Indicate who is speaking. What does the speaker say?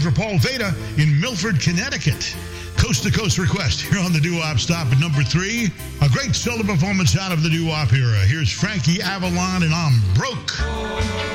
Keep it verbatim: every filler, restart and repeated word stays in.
Speaker 1: for Paul Veda in Milford, Connecticut. Coast to Coast request here on the doo-wop stop at number three. A great solo performance out of the doo-wop era. Here's Frankie Avalon and I'm Broke.